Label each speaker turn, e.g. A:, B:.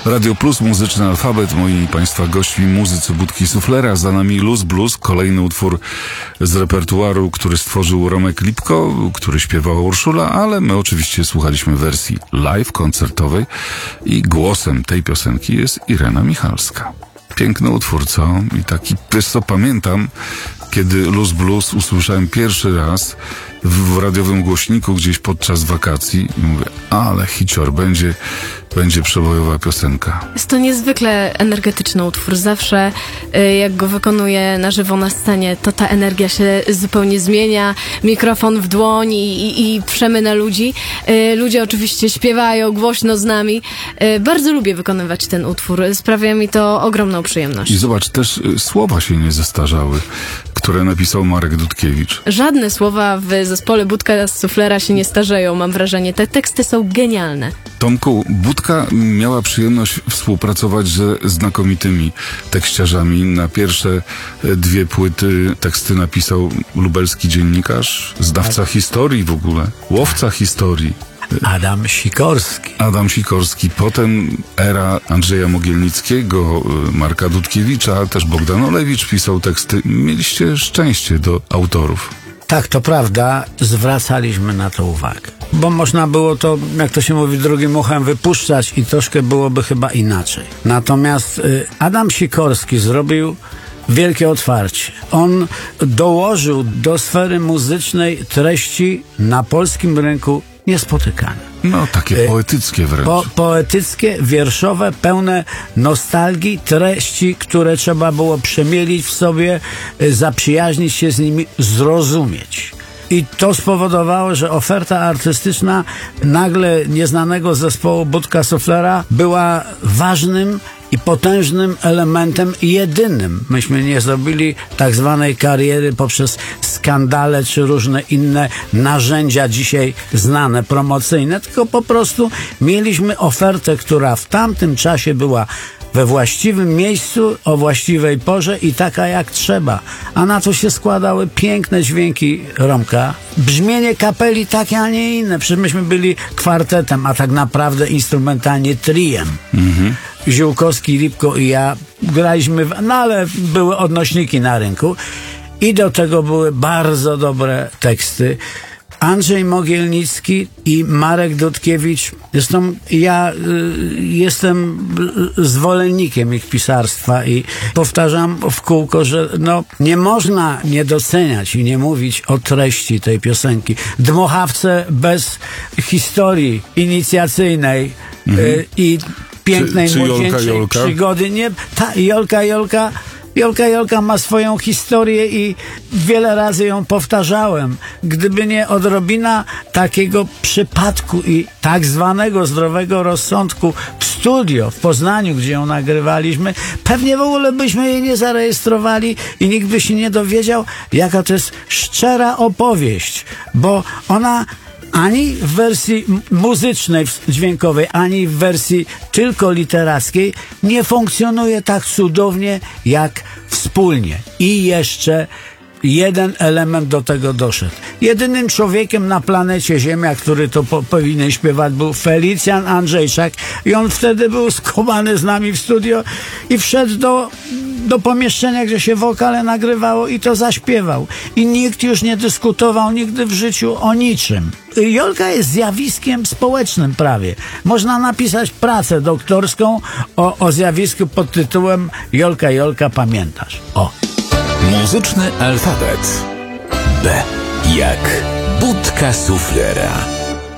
A: Radio Plus, muzyczny alfabet. Moi Państwa gośćmi, muzycy Budki Suflera. Za nami Luz Blues, kolejny utwór z repertuaru, który stworzył Romek Lipko, który śpiewała Urszula, ale my oczywiście słuchaliśmy wersji live, koncertowej i głosem tej piosenki jest Irena Michalska. Piękny utwór, co? I taki, pamiętam, kiedy Luz Blues usłyszałem pierwszy raz w radiowym głośniku gdzieś podczas wakacji i mówię, ale hicior, będzie przebojowa piosenka.
B: Jest to niezwykle energetyczny utwór. Zawsze jak go wykonuję na żywo na scenie, to ta energia się zupełnie zmienia. Mikrofon w dłoń i przemy na ludzi. Ludzie oczywiście śpiewają głośno z nami. Bardzo lubię wykonywać ten utwór. Sprawia mi to ogromną przyjemność.
A: I zobacz, też słowa się nie zestarzały, które napisał Marek Dudkiewicz.
B: Żadne słowa w zespole Budka Suflera się nie starzeją, mam wrażenie. Te teksty są genialne.
A: Tomku, Budka miała przyjemność współpracować ze znakomitymi tekściarzami. Na pierwsze 2 płyty teksty napisał lubelski dziennikarz, znawca historii w ogóle, łowca historii.
C: Adam Sikorski.
A: Adam Sikorski. Potem era Andrzeja Mogielnickiego, Marka Dudkiewicza, ale też Bogdan Olewicz pisał teksty. Mieliście szczęście do autorów.
C: Tak, to prawda, zwracaliśmy na to uwagę. Bo można było to, jak to się mówi, drugim uchem wypuszczać i troszkę byłoby chyba inaczej. Natomiast Adam Sikorski zrobił wielkie otwarcie. On dołożył do sfery muzycznej treści na polskim rynku niespotykane.
A: No, takie poetyckie wręcz.
C: Poetyckie, wierszowe, pełne nostalgii, treści, które trzeba było przemielić w sobie, zaprzyjaźnić się z nimi, zrozumieć. I to spowodowało, że oferta artystyczna nagle nieznanego zespołu Budka Suflera była ważnym i potężnym elementem, jedynym. Myśmy nie zrobili tak zwanej kariery poprzez skandale czy różne inne narzędzia dzisiaj znane, promocyjne, tylko po prostu mieliśmy ofertę, która w tamtym czasie była we właściwym miejscu, o właściwej porze i taka jak trzeba. A na to się składały piękne dźwięki Romka. Brzmienie kapeli takie, a nie inne. Przecież myśmy byli kwartetem, a tak naprawdę instrumentalnie triem. Ziółkowski, Lipko i ja graliśmy, no ale były odnośniki na rynku i do tego były bardzo dobre teksty. Andrzej Mogielnicki i Marek Dudkiewicz. Zresztą ja jestem zwolennikiem ich pisarstwa i powtarzam w kółko, że no, nie można nie doceniać i nie mówić o treści tej piosenki. Dmuchawce bez historii inicjacyjnej i pięknej młodzieńczej przygody. Nie, Jolka ma swoją historię i wiele razy ją powtarzałem. Gdyby nie odrobina takiego przypadku i tak zwanego zdrowego rozsądku w studio w Poznaniu, gdzie ją nagrywaliśmy, pewnie w ogóle byśmy jej nie zarejestrowali i nikt by się nie dowiedział, jaka to jest szczera opowieść, bo ona ani w wersji muzycznej, dźwiękowej, ani w wersji tylko literackiej nie funkcjonuje tak cudownie jak wspólnie. I jeszcze jeden element do tego doszedł. Jedynym człowiekiem na planecie Ziemia, który to powinien śpiewać, był Felicjan Andrzejczak i on wtedy był skumany z nami w studio i wszedł do pomieszczenia, gdzie się wokale nagrywało i to zaśpiewał. I nikt już nie dyskutował nigdy w życiu o niczym. Jolka jest zjawiskiem społecznym prawie. Można napisać pracę doktorską o zjawisku pod tytułem Jolka, pamiętasz? O.
D: Muzyczny alfabet. B jak Budka Suflera.